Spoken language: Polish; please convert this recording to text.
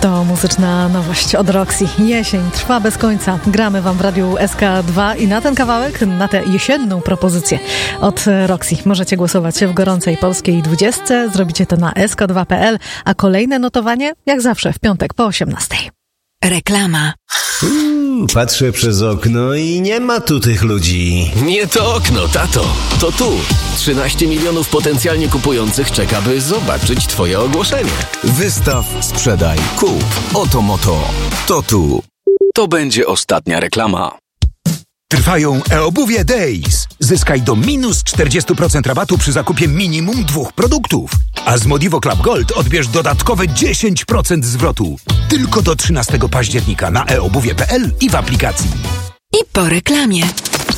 To muzyczna nowość od Roxy. Jesień trwa bez końca. Gramy wam w Radiu SK2 i na ten kawałek, na tę jesienną propozycję od Roxy możecie głosować w gorącej polskiej 20. Zrobicie to na sk2.pl, a kolejne notowanie jak zawsze w piątek po 18. Reklama. Patrzę przez okno i nie ma tu tych ludzi. Nie to okno, tato. To tu. 13 milionów potencjalnie kupujących czeka, by zobaczyć twoje ogłoszenie. Wystaw, sprzedaj, kup. Oto moto. To tu. To będzie ostatnia reklama. Trwają e-obuwie Days. Zyskaj do minus 40% rabatu przy zakupie minimum 2 produktów. A z Modivo Club Gold odbierz dodatkowe 10% zwrotu. Tylko do 13 października na eobuwie.pl i w aplikacji. I po reklamie.